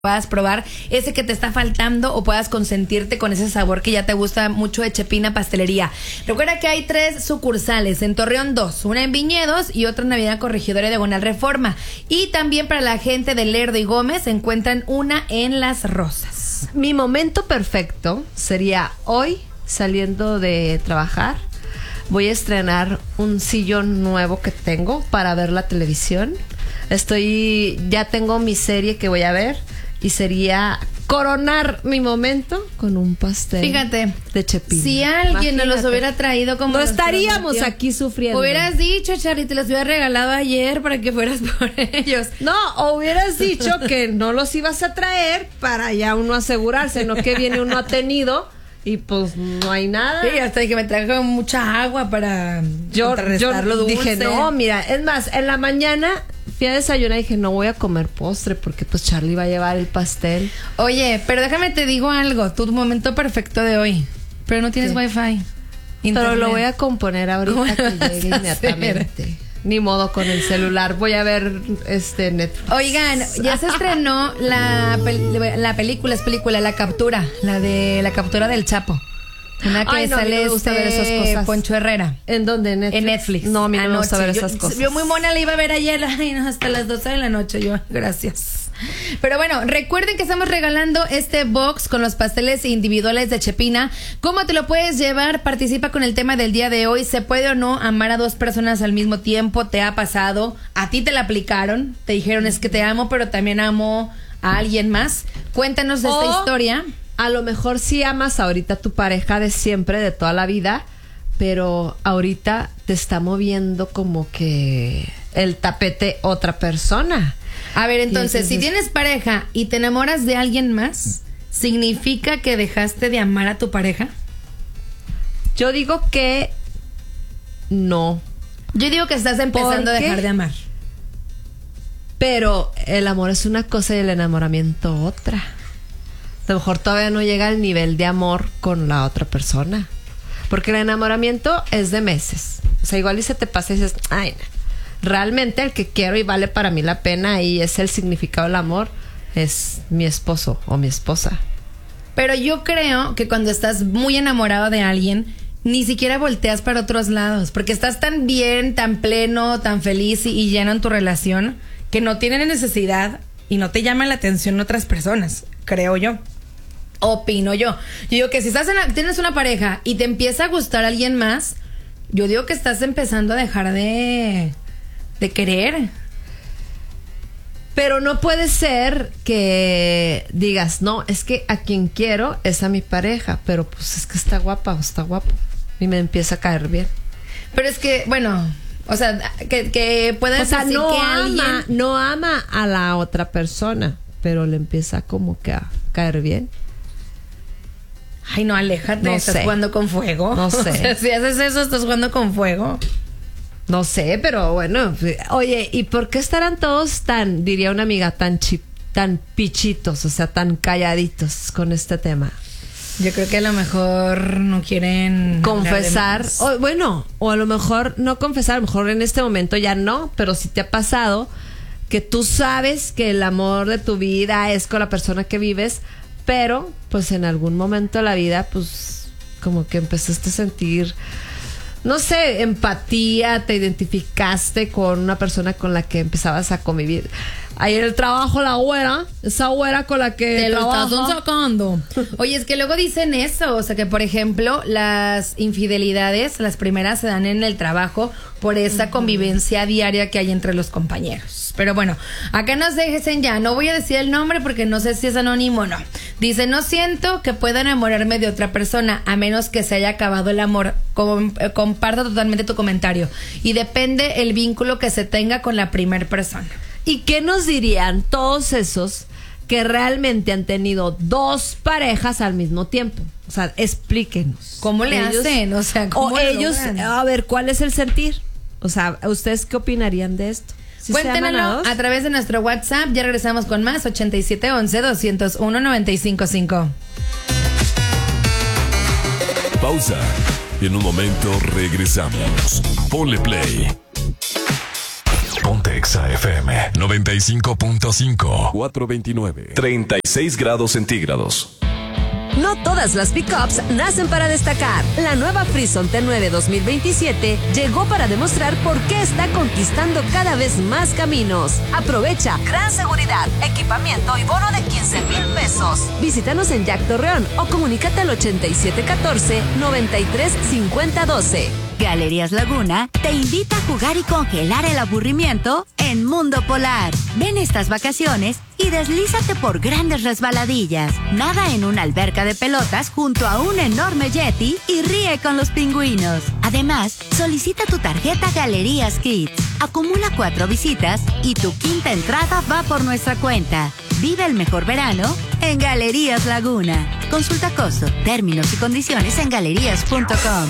puedas probar ese que te está faltando o puedas consentirte con ese sabor que ya te gusta mucho de Chepina Pastelería. Recuerda que hay 3 sucursales, en Torreón 2, una en Viñedos y otra en Avenida Corregidora Diagonal Reforma. Y también para la gente de Lerdo y Gómez se encuentran una en Las Rosas. Mi momento perfecto sería hoy, saliendo de trabajar. Voy a estrenar un sillón nuevo que tengo para ver la televisión. Ya tengo mi serie que voy a ver. Y sería coronar mi momento con un pastel. Fíjate, de Chepina. Si alguien nos los hubiera traído como... No estaríamos aquí sufriendo. Hubieras dicho, Charly, te los hubiera regalado ayer para que fueras por ellos. No, o hubieras dicho que no los ibas a traer para ya uno asegurarse, no que viene uno atenido y pues no hay nada. Sí, hasta que me trajo mucha agua para contrarrestar lo dulce. Dije, no, mira, es más, en la mañana fui a desayunar y dije, no voy a comer postre porque pues Charly va a llevar el pastel. Oye, pero déjame te digo algo, tu momento perfecto de hoy, pero no tienes wifi. Pero lo voy a componer ahorita que llegue inmediatamente. Ni modo con el celular, voy a ver Netflix. Oigan, ya se estrenó la película, La Captura, la de La Captura del Chapo. Una que sale me gusta ver esas cosas. Poncho Herrera. ¿En dónde? En Netflix. No, a mí no me gusta ver esas cosas. Yo muy mona la iba a ver ayer, hasta las 12 de la noche. Gracias. Pero bueno, recuerden que estamos regalando este box con los pasteles individuales de Chepina. ¿Cómo te lo puedes llevar? Participa con el tema del día de hoy. ¿Se puede o no amar a 2 personas al mismo tiempo? ¿Te ha pasado? ¿A ti te la aplicaron? Te dijeron es que te amo, pero también amo a alguien más. Cuéntanos de esta historia. A lo mejor sí amas ahorita a tu pareja de siempre, de toda la vida, pero ahorita te está moviendo como que el tapete otra persona. A ver, entonces, si tienes pareja y te enamoras de alguien más, ¿significa que dejaste de amar a tu pareja? Yo digo que no. Yo digo que estás empezando a dejar de amar. Pero el amor es una cosa y el enamoramiento otra. A lo mejor todavía no llega al nivel de amor con la otra persona. Porque el enamoramiento es de meses. O sea, igual y se te pasa y dices, ay, no. Realmente el que quiero y vale para mí la pena y es el significado del amor, es mi esposo o mi esposa. Pero yo creo que cuando estás muy enamorado de alguien, ni siquiera volteas para otros lados. Porque estás tan bien, tan pleno, tan feliz y lleno en tu relación que no tienen necesidad y no te llaman la atención otras personas, creo yo. Opino yo. Yo digo que si tienes una pareja y te empieza a gustar alguien más, yo digo que estás empezando a dejar de querer. Pero no puede ser que digas, no, es que a quien quiero es a mi pareja, pero pues es que está guapa o está guapo y me empieza a caer bien. Pero es que, bueno, o sea, que puedas decir no que alguien no ama a la otra persona, pero le empieza como que a caer bien. Ay, no, aléjate, no estás jugando con fuego. No sé. O sea, si haces eso, estás jugando con fuego. No sé, pero bueno. Oye, ¿y por qué estarán todos diría una amiga, tan pichitos, o sea, tan calladitos con este tema? Yo creo que a lo mejor no quieren confesar. O a lo mejor no confesar, a lo mejor en este momento ya no, pero si te ha pasado que tú sabes que el amor de tu vida es con la persona que vives, pero pues en algún momento de la vida pues como que empezaste a sentir, no sé, empatía, te identificaste con una persona con la que empezabas a convivir. Ahí en el trabajo esa güera con la que te lo estás sacando. Oye, es que luego dicen eso, o sea que por ejemplo las infidelidades, las primeras se dan en el trabajo por esa convivencia diaria que hay entre los compañeros. Pero bueno, acá nos dejen ya, no voy a decir el nombre porque no sé si es anónimo o no. Dice, no siento que pueda enamorarme de otra persona a menos que se haya acabado el amor. Comparto totalmente tu comentario. Y depende el vínculo que se tenga con la primera persona. ¿Y qué nos dirían todos esos que realmente han tenido 2 parejas al mismo tiempo? O sea, explíquenos. ¿Cómo le hacen? O sea, ¿cómo ellos, a ver, ¿cuál es el sentir? O sea, ¿ustedes qué opinarían de esto? ¿Sí Cuéntenoslo a través de nuestro WhatsApp. Ya regresamos con más. 8711-201-955. Pausa. En un momento regresamos. Ponle play. Ponte Exa FM 95.5. 429. 36 grados centígrados. No todas las pickups nacen para destacar. La nueva Frison T9 2027 llegó para demostrar por qué está conquistando cada vez más caminos. Aprovecha gran seguridad, equipamiento y bono de 15,000 pesos. Visítanos en Jack Torreón o comunícate al 8714-935012. Galerías Laguna te invita a jugar y congelar el aburrimiento en Mundo Polar. Ven estas vacaciones y deslízate por grandes resbaladillas. Nada en una alberca de pelotas junto a un enorme yeti y ríe con los pingüinos. Además, solicita tu tarjeta Galerías Kids. Acumula 4 visitas y tu quinta entrada va por nuestra cuenta. Vive el mejor verano en Galerías Laguna. Consulta costo, términos y condiciones en galerías.com.